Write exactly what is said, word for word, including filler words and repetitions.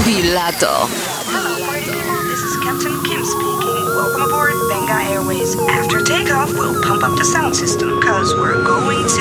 lubi lato. Hello, party people. This is Captain Kim speaking. Welcome aboard Benga Airways. After takeoff, we'll pump up the sound system, cause we're going to